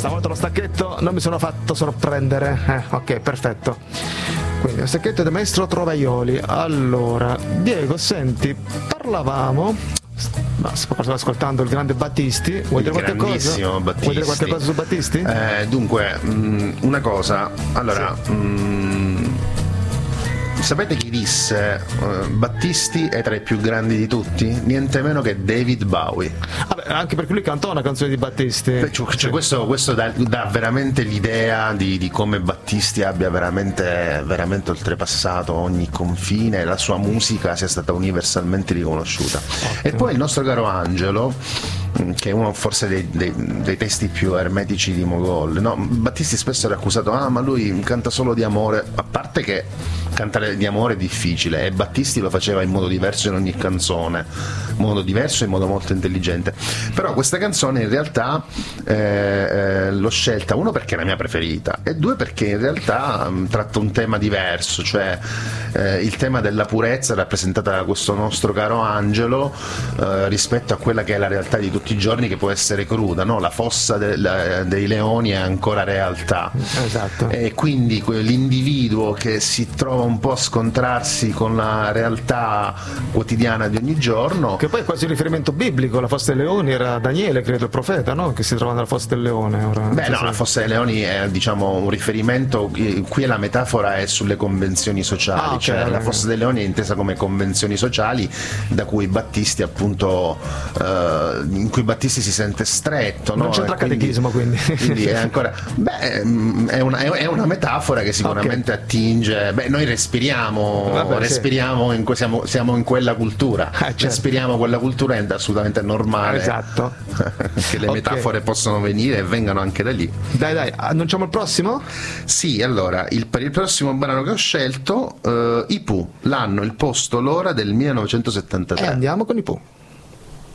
stavolta lo stacchetto non mi sono fatto sorprendere. Ok, perfetto. Quindi lo stacchetto del maestro Trovaioli. Allora, Diego, senti, parlavamo. Stavo ascoltando il grande Battisti. Vuoi dire qualche cosa? Battisti. Vuoi dire qualche cosa su Battisti? Dunque, una cosa. Allora, sapete chi disse Battisti è tra i più grandi di tutti? Niente meno che David Bowie. Vabbè, anche perché lui cantò una canzone di Battisti. Cioè, questo dà veramente l'idea di come Battisti abbia veramente oltrepassato ogni confine e la sua musica sia stata universalmente riconosciuta. E poi il nostro caro Angelo, che è uno forse dei testi più ermetici di Mogol, no? Battisti spesso era accusato, ma lui canta solo di amore, a parte che cantare di amore è difficile, e Battisti lo faceva in modo diverso in ogni canzone, in modo diverso e in modo molto intelligente. Però questa canzone in realtà l'ho scelta, uno perché è la mia preferita, e due perché in realtà tratta un tema diverso, cioè il tema della purezza rappresentata da questo nostro caro Angelo rispetto a quella che è la realtà di tutti i giorni, che può essere cruda, no? La fossa dei leoni è ancora realtà. Esatto. E quindi l'individuo che si trova un po' a scontrarsi con la realtà quotidiana di ogni giorno, che poi è quasi un riferimento biblico. La fossa dei leoni era Daniele, credo, il profeta, no? Che si trova nella fossa del leone. Ora, la fossa dei leoni è, diciamo, un riferimento, qui la metafora è sulle convenzioni sociali, cioè la fossa dei leoni è intesa come convenzioni sociali da cui Battisti appunto in cui Battisti si sente stretto, non no? c'entra catechismo, quindi è ancora è una metafora che sicuramente attinge. Noi respiriamo, siamo in quella cultura, certo. Respiriamo quella cultura, è assolutamente normale, esatto. che le metafore possono venire e vengano anche da lì. Dai, annunciamo il prossimo? Sì, allora, per il prossimo brano che ho scelto, i Pooh, l'anno, il posto, l'ora del 1973. Andiamo con i Pooh.